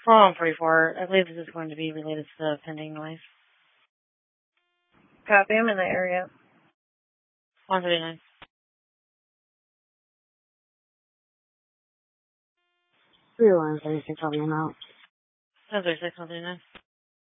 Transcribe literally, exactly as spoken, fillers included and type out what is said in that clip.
four one forty-four. I believe this is going to be related to the pending noise. Copy, I'm in the area. one thirty-nine. three one thirty-six, I'll be out. ten thirty-six, one thirty-nine.